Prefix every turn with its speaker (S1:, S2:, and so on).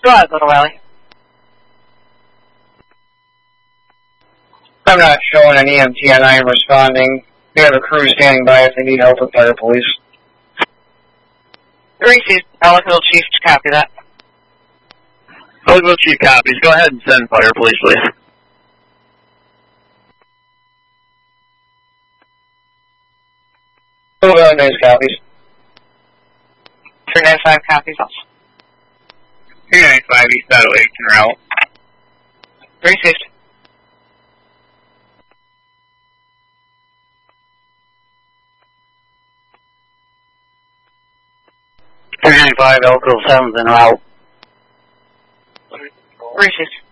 S1: Go ahead, Little Valley.
S2: I'm not showing an EMT and I am responding. We have a crew standing by if they need help with fire police.
S1: Received. Ellicville Chief to copy that.
S3: Ellicville Chief copies. Go ahead and send fire police, please.
S2: Nice copies.
S1: 395 copies also.
S3: 395 East Battle 8 en route.
S1: Received.
S3: Ellicville 7's en route.
S1: Received.